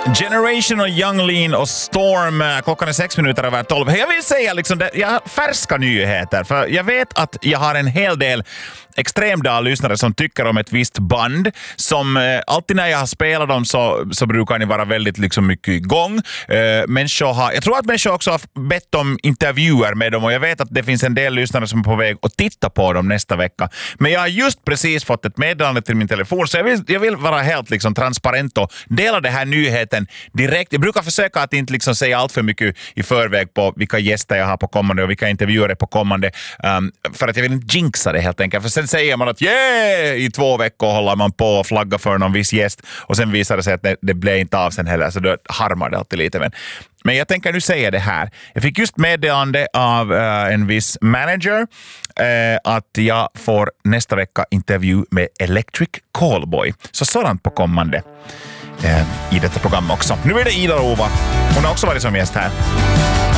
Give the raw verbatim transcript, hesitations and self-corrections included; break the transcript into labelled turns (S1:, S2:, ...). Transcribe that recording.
S1: Generation och Young Lean och Storm. Klockan är sex minuter över tolv. Jag vill säga liksom det, jag har färska nyheter, för jag vet att jag har en hel del extremdal-lyssnare som tycker om ett visst band som eh, alltid när jag har spelat dem så, så brukar ni vara väldigt liksom mycket igång. Eh, människor har, jag tror att människor också har bett om intervjuer med dem, och jag vet att det finns en del lyssnare som är på väg att titta på dem nästa vecka. Men jag har just precis fått ett meddelande till min telefon, så jag vill, jag vill vara helt liksom transparent och dela det här nyheten direkt. Jag brukar försöka att inte liksom säga allt för mycket i förväg på vilka gäster jag har på kommande och vilka intervjuer är på kommande, um, för att jag vill inte jinxa det helt enkelt. För sen säger man att yeah! I två veckor håller man på och flagga för någon viss gäst, och sen visar det sig att det, det blev inte av sen heller, så då harmar det alltid lite. Men, men jag tänker nu säga det här. Jag fick just meddelande av uh, en viss manager uh, att jag får nästa vecka intervju med Electric Callboy. Så sådant på kommande uh, i detta program också. Nu är det Ida Rova. Hon har också varit som gäst här.